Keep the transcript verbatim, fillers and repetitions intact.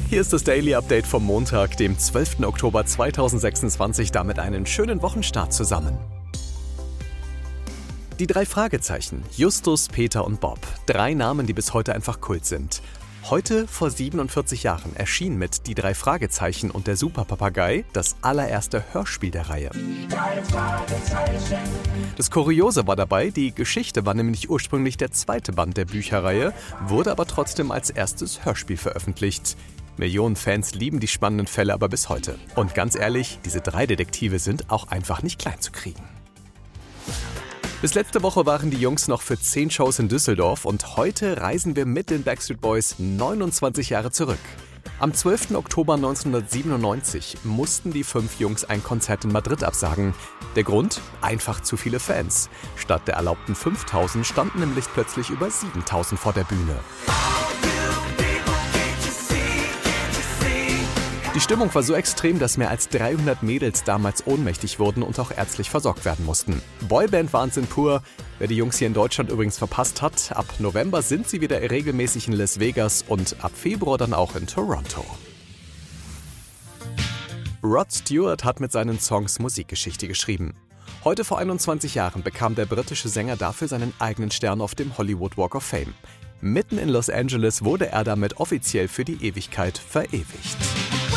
Hier ist das Daily Update vom Montag, dem zwölften Oktober zweitausendsechsundzwanzig, damit einen schönen Wochenstart zusammen. Die drei Fragezeichen, Justus, Peter und Bob. Drei Namen, die bis heute einfach Kult sind. Heute, vor siebenundvierzig Jahren, erschien mit Die drei Fragezeichen und der Superpapagei das allererste Hörspiel der Reihe. Das Kuriose war dabei, die Geschichte war nämlich ursprünglich der zweite Band der Bücherreihe, wurde aber trotzdem als erstes Hörspiel veröffentlicht. Millionen Fans lieben die spannenden Fälle aber bis heute. Und ganz ehrlich, diese drei Detektive sind auch einfach nicht klein zu kriegen. Bis letzte Woche waren die Jungs noch für zehn Shows in Düsseldorf und heute reisen wir mit den Backstreet Boys neunundzwanzig Jahre zurück. Am zwölften Oktober neunzehnhundertsiebenundneunzig mussten die fünf Jungs ein Konzert in Madrid absagen. Der Grund? Einfach zu viele Fans. Statt der erlaubten fünftausend standen nämlich plötzlich über siebentausend vor der Bühne. Die Stimmung war so extrem, dass mehr als dreihundert Mädels damals ohnmächtig wurden und auch ärztlich versorgt werden mussten. Boyband-Wahnsinn pur. Wer die Jungs hier in Deutschland übrigens verpasst hat, ab November sind sie wieder regelmäßig in Las Vegas und ab Februar dann auch in Toronto. Rod Stewart hat mit seinen Songs Musikgeschichte geschrieben. Heute vor einundzwanzig Jahren bekam der britische Sänger dafür seinen eigenen Stern auf dem Hollywood Walk of Fame. Mitten in Los Angeles wurde er damit offiziell für die Ewigkeit verewigt.